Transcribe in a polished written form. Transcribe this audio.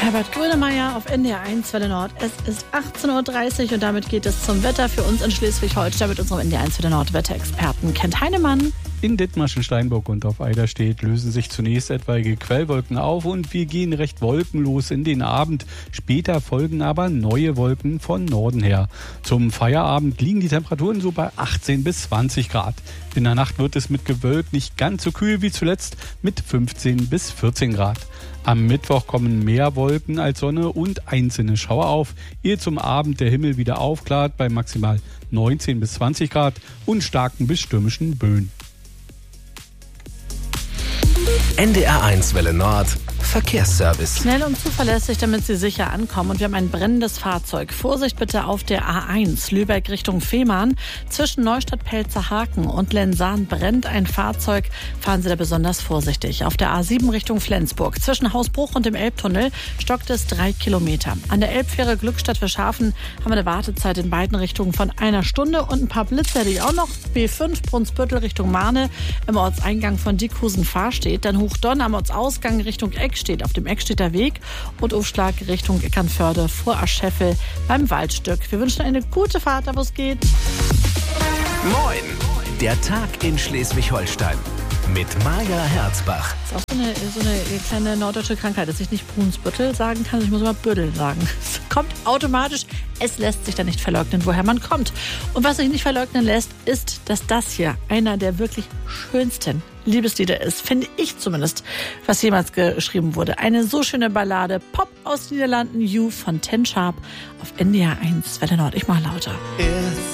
Herbert Grönemeyer auf NDR 1 Welle Nord. Es ist 18:30 Uhr und damit geht es zum Wetter für uns in Schleswig-Holstein mit unserem NDR 1 Welle Nord Wetterexperten Kent Heinemann. In Dithmarschen, Steinburg und auf Eiderstedt lösen sich zunächst etwaige Quellwolken auf und wir gehen recht wolkenlos in den Abend. Später folgen aber neue Wolken von Norden her. Zum Feierabend liegen die Temperaturen so bei 18 bis 20 Grad. In der Nacht wird es mit Gewölk nicht ganz so kühl wie zuletzt mit 15 bis 14 Grad. Am Mittwoch kommen mehr Wolken als Sonne und einzelne Schauer auf, ehe zum Abend der Himmel wieder aufklart bei maximal 19 bis 20 Grad und starken bis stürmischen Böen. NDR 1 Welle Nord Verkehrsservice. Schnell und zuverlässig, damit Sie sicher ankommen. Und wir haben ein brennendes Fahrzeug. Vorsicht bitte auf der A1 Lübeck Richtung Fehmarn. Zwischen Neustadt-Pelzerhaken und Lensahn brennt ein Fahrzeug. Fahren Sie da besonders vorsichtig. Auf der A7 Richtung Flensburg. Zwischen Hausbruch und dem Elbtunnel stockt es 3 Kilometer. An der Elbfähre Glückstadt für Schafen haben wir eine Wartezeit in beiden Richtungen von 1 Stunde. Und ein paar Blitze hätte ich auch noch. B5 Brunsbüttel Richtung Marne im Ortseingang von Diekhusen Fahrstedt. Dann Hochdonn am Ortsausgang Richtung Eckstedt auf dem Eckstedter Weg und Aufschlag Richtung Eckernförde vor Ascheffel beim Waldstück. Wir wünschen eine gute Fahrt, da wo es geht. Moin! Der Tag in Schleswig-Holstein mit Maja Herzbach. Das ist auch so eine kleine norddeutsche Krankheit, dass ich nicht Brunsbüttel sagen kann, ich muss immer Büttel sagen. Es kommt automatisch, es lässt sich da nicht verleugnen, woher man kommt. Und was sich nicht verleugnen lässt, ist, dass das hier einer der wirklich schönsten Liebeslieder ist, finde ich zumindest, was jemals geschrieben wurde. Eine so schöne Ballade, Pop aus den Niederlanden, You von Ten Sharp auf NDR 1 Welle Nord. Ich mach lauter.